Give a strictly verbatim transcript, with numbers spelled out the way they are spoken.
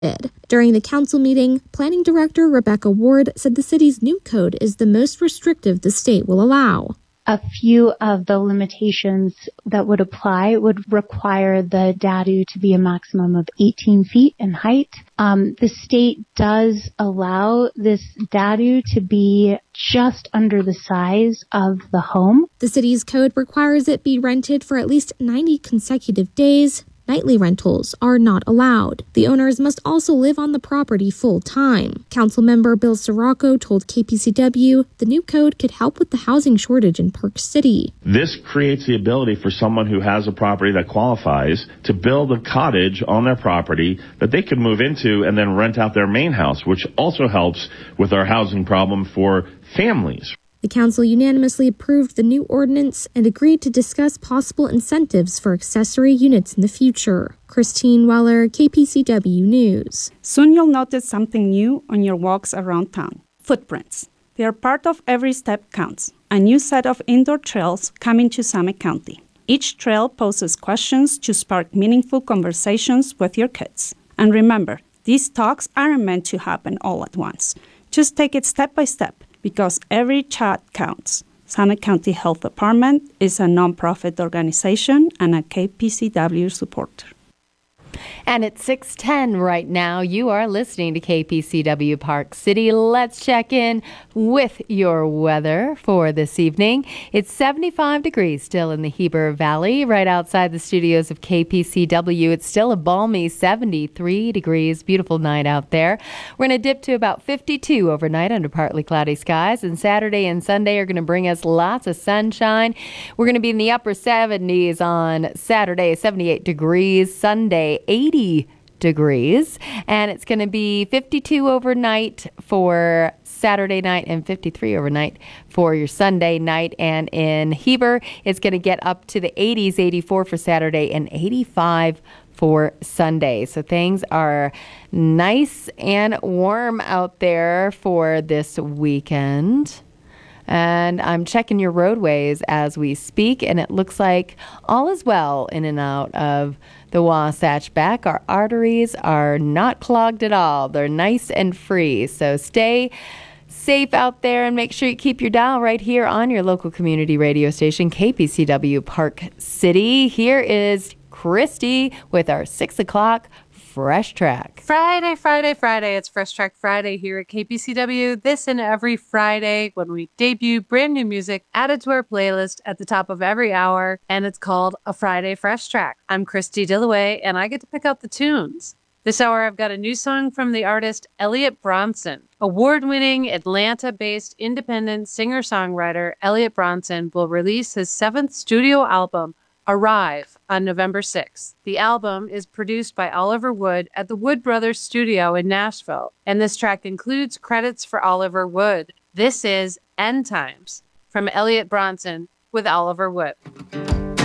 During the council meeting, Planning Director Rebecca Ward said the city's new code is the most restrictive the state will allow. A few of the limitations that would apply would require the dadu to be a maximum of eighteen feet in height. Um, the state does allow this dadu to be just under the size of the home. The city's code requires it be rented for at least ninety consecutive days. Nightly rentals are not allowed. The owners must also live on the property full-time. Councilmember Bill Sirocco told K P C W the new code could help with the housing shortage in Park City. This creates the ability for someone who has a property that qualifies to build a cottage on their property that they can move into and then rent out their main house, which also helps with our housing problem for families. The council unanimously approved the new ordinance and agreed to discuss possible incentives for accessory units in the future. Christine Weller, K P C W News. Soon you'll notice something new on your walks around town. Footprints. They are part of Every Step Counts, a new set of indoor trails coming to Summit County. Each trail poses questions to spark meaningful conversations with your kids. And remember, these talks aren't meant to happen all at once. Just take it step by step, because every chat counts. Summit County Health Department is a nonprofit organization and a K P C W supporter. And it's six ten right now. You are listening to K P C W Park City. Let's check in with your weather for this evening. It's seventy-five degrees still in the Heber Valley, right outside the studios of K P C W. It's still a balmy seventy-three degrees. Beautiful night out there. We're going to dip to about fifty-two overnight under partly cloudy skies. And Saturday and Sunday are going to bring us lots of sunshine. We're going to be in the upper seventies on Saturday, seventy-eight degrees. Sunday, eighty degrees, and it's going to be fifty-two overnight for Saturday night and fifty-three overnight for your Sunday night. And in Heber, it's going to get up to the eighties, eighty-four for Saturday and eighty-five for Sunday. So things are nice and warm out there for this weekend. And I'm checking your roadways as we speak, and it looks like all is well in and out of the Wasatch Back. Our arteries are not clogged at all. They're nice and free. So stay safe out there and make sure you keep your dial right here on your local community radio station, K P C W Park City. Here is Christy with our six o'clock Fresh Track. Friday, Friday, Friday. It's Fresh Track Friday here at K P C W. This and every Friday when we debut brand new music added to our playlist at the top of every hour, and it's called a Friday Fresh Track. I'm Christy Dillaway, and I get to pick out the tunes. This hour, I've got a new song from the artist Elliot Bronson. Award-winning Atlanta-based independent singer-songwriter Elliot Bronson will release his seventh studio album, Arrive, on November sixth. The album is produced by Oliver Wood at the Wood Brothers Studio in Nashville, and this track includes credits for Oliver Wood. This is End Times from Elliot Bronson with Oliver Wood.